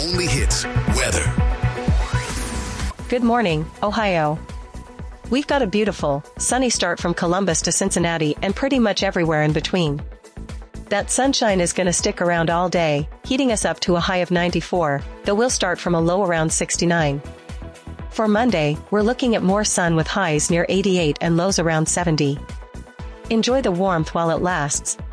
only hits weather. Good morning, Ohio. We've got a beautiful, sunny start from Columbus to Cincinnati and pretty much everywhere in between. That sunshine is going to stick around all day, heating us up to a high of 94, though we'll start from a low around 69. For Monday, we're looking at more sun with highs near 88 and lows around 70. Enjoy the warmth while it lasts,